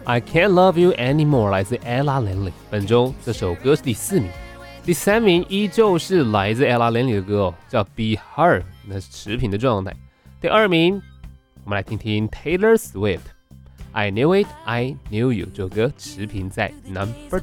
I Can't Love You Anymore 来自 Ella Lenley， 本周这首歌是第4名。第3名依旧是来自 Ella Lenley 的歌叫 Be Her， 那是持平的状态。第2名，我们来听听 Taylor Swift，I Knew It, I Knew You 这首歌持平在 Number